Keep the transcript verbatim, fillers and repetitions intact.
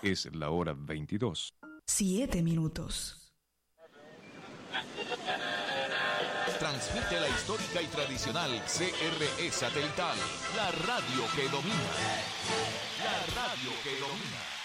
Es la hora veintidós. Siete minutos. Transmite la histórica y tradicional C R E satelital, la radio que domina. La radio que domina.